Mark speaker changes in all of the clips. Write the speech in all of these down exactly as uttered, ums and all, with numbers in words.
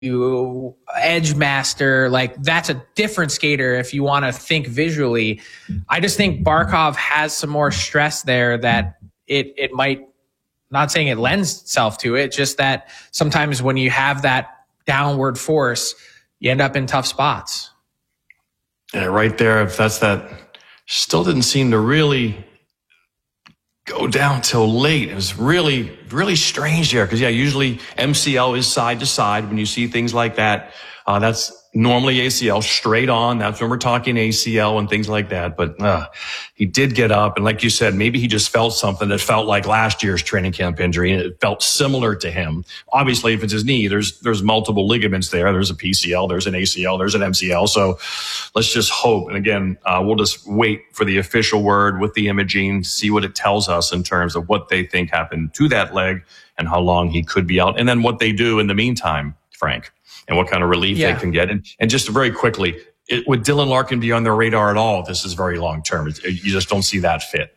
Speaker 1: you edge master, like that's a different skater if you want to think visually. I just think Barkov has some more stress there that it it might, not saying it lends itself to it, just that sometimes when you have that downward force, you end up in tough spots.
Speaker 2: Yeah, right there, if that's that, still didn't seem to really go down till late. It was really, really strange there because, yeah, usually M C L is side to side when you see things like that. Uh, that's normally A C L straight on. That's when we're talking A C L and things like that. But uh, he did get up. And like you said, maybe he just felt something that felt like last year's training camp injury. And it felt similar to him. Obviously, if it's his knee, there's there's multiple ligaments there. There's a P C L, there's an A C L, there's an M C L. So let's just hope. And again, uh, we'll just wait for the official word with the imaging, see what it tells us in terms of what they think happened to that leg and how long he could be out. And then what they do in the meantime, Frank, and what kind of relief yeah. they can get. And, and just very quickly, it, would Dylan Larkin be on their radar at all? This is very long term. It, you just don't see that fit.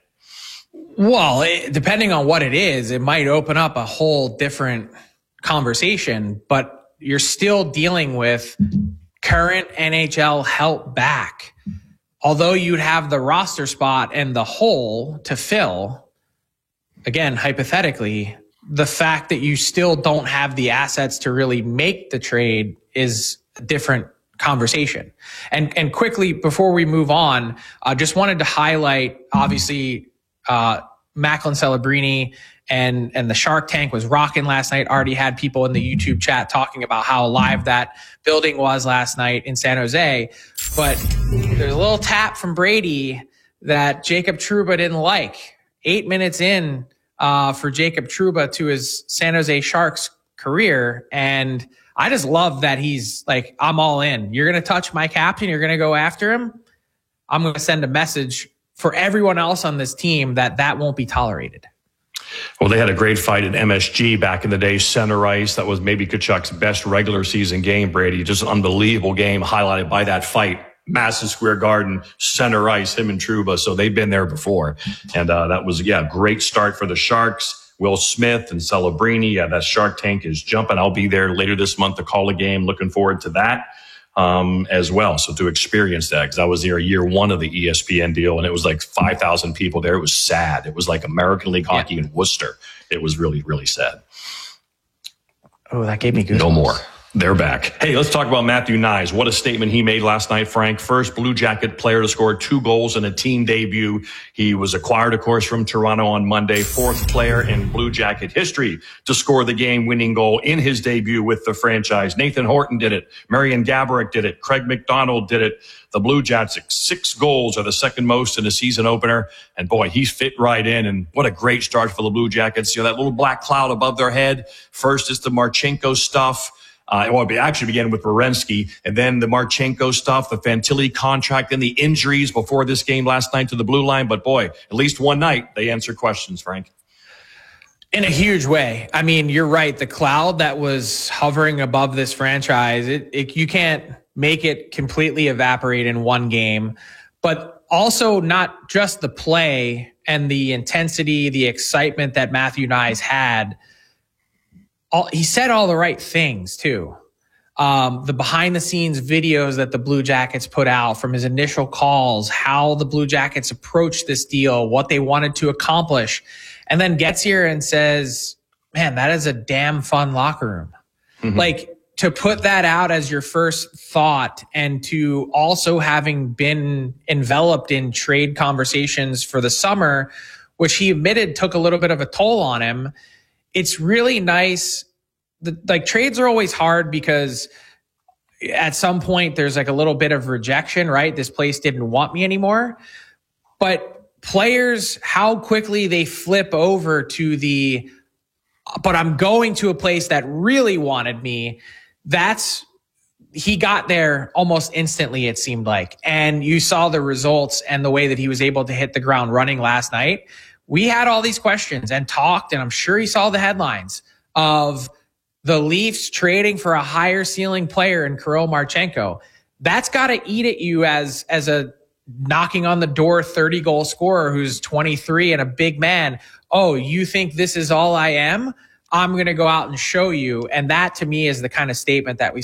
Speaker 1: Well, it, depending on what it is, it might open up a whole different conversation, but you're still dealing with current N H L help back. Although you'd have the roster spot and the hole to fill, again, hypothetically, the fact that you still don't have the assets to really make the trade is a different conversation. And and quickly, before we move on, I uh, just wanted to highlight, obviously, uh, Macklin Celebrini and, and the Shark Tank was rocking last night. Already had people in the YouTube chat talking about how live that building was last night in San Jose. But there's a little tap from Brady that Jacob Trouba didn't like. Eight minutes in, Uh, for Jacob Trouba to his San Jose Sharks career. And I just love that he's like, I'm all in. You're going to touch my captain. You're going to go after him. I'm going to send a message for everyone else on this team that that won't be tolerated.
Speaker 2: Well, they had a great fight at M S G back in the day, center ice. That was maybe Tkachuk's best regular season game, Brady. Just an unbelievable game highlighted by that fight. Madison Square Garden, center ice, him and Trouba. So they've been there before. And uh, that was, yeah, great start for the Sharks. Will Smith and Celebrini. Yeah, that Shark Tank is jumping. I'll be there later this month to call a game. Looking forward to that um, as well. So to experience that, because I was there year one of the E S P N deal, and it was like five thousand people there. It was sad. It was like American League hockey yeah. in Worcester. It was really, really sad.
Speaker 1: Oh, that gave me goosebumps.
Speaker 2: No more. They're back. Hey, let's talk about Matthew Knies. What a statement he made last night, Frank. First Blue Jacket player to score two goals in a team debut. He was acquired, of course, from Toronto on Monday. Fourth player in Blue Jacket history to score the game-winning goal in his debut with the franchise. Nathan Horton did it. Marian Gaborik did it. Craig McDonald did it. The Blue Jets, six goals are the second most in a season opener. And boy, he fit right in. And what a great start for the Blue Jackets. You know, that little black cloud above their head. First is the Marchenko stuff. Uh, well, it actually began with Werenski, and then the Marchenko stuff, the Fantilli contract, and the injuries before this game last night to the blue line. But boy, at least one night, they answer questions, Frank.
Speaker 1: In a huge way. I mean, you're right. The cloud that was hovering above this franchise, it, it, you can't make it completely evaporate in one game. But also not just the play and the intensity, the excitement that Matthew Knies had. All, he said all the right things, too. Um, the behind-the-scenes videos that the Blue Jackets put out from his initial calls, how the Blue Jackets approached this deal, what they wanted to accomplish, and then gets here and says, man, that is a damn fun locker room. Mm-hmm. Like, to put that out as your first thought and to also having been enveloped in trade conversations for the summer, which he admitted took a little bit of a toll on him, it's really nice. The, like trades are always hard because at some point there's like a little bit of rejection, right? This place didn't want me anymore. But players, how quickly they flip over to the, but I'm going to a place that really wanted me. That's, he got there almost instantly, it seemed like. And you saw the results and the way that he was able to hit the ground running last night. We had all these questions and talked, and I'm sure he saw the headlines of the Leafs trading for a higher ceiling player in Kirill Marchenko. That's got to eat at you as, as a knocking on the door thirty goal scorer who's twenty-three and a big man. Oh, you think this is all I am? I'm going to go out and show you. And that to me is the kind of statement that we